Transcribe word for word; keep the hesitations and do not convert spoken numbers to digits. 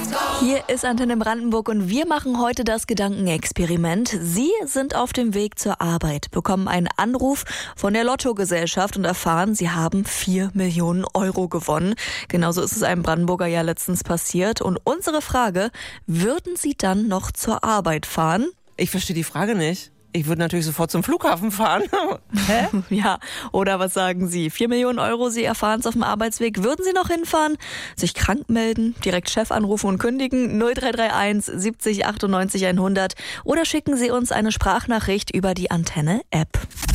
Hier ist Antenne Brandenburg und wir machen heute das Gedankenexperiment. Sie sind auf dem Weg zur Arbeit, bekommen einen Anruf von der Lottogesellschaft und erfahren, Sie haben vier Millionen Euro gewonnen. Genauso ist es einem Brandenburger ja letztens passiert. Und unsere Frage, würden Sie dann noch zur Arbeit fahren? Ich verstehe die Frage nicht. Ich würde natürlich sofort zum Flughafen fahren. Hä? Ja, oder was sagen Sie? vier Millionen Euro, Sie erfahren es auf dem Arbeitsweg. Würden Sie noch hinfahren? Sich krank melden, direkt Chef anrufen und kündigen? null drei drei eins siebzig achtundneunzig hundert oder schicken Sie uns eine Sprachnachricht über die Antenne-App.